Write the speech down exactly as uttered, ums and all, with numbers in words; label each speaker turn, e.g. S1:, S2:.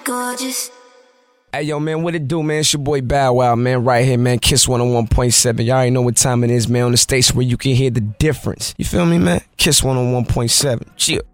S1: Gorgeous.
S2: Hey, yo, man, what it do, man? It's your boy Bow Wow, man, right here, man. Kiss one oh one point seven. Y'all already know what time it is, man, on the station where you can hear the difference. You feel me, man? Kiss one oh one point seven. Chill.